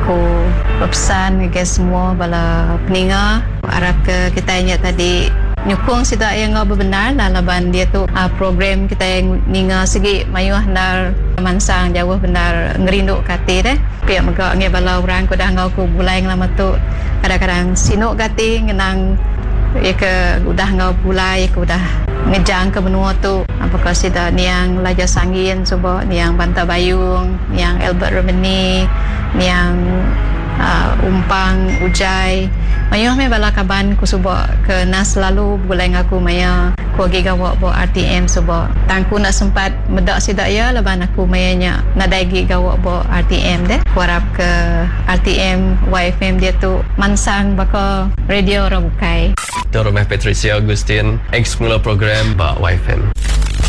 aku berpesan ke semua bala peninga harap ke kita ingat tadi nyukung sida yang ngau benar lah laban dia tu program kita yang ninga segi mayuh nar mansang jauh benar ngerinduk kati deh pihak megak nge bala orang ko dah ngau ku bulai lama tu kadang-kadang sinuk kati ngenang ya ke udah ngau bulai ke udah ngejang ke benua tu apakah sida niang Laja Sangin subo niang Banta Bayung niang Albert Romani niang Umpang Ujai mayuh me bala kaban ku subo ke nas selalu bulai ngaku maya ku gigawa bo RTM subo tangku nak sempat medak sida ya laban aku mayanya nadai gigawa bo RTM deh ku harap ke RTM YFM dia tu mansang baka radio Rabukai Dr. Patricia Agustin ex mula program ba YFM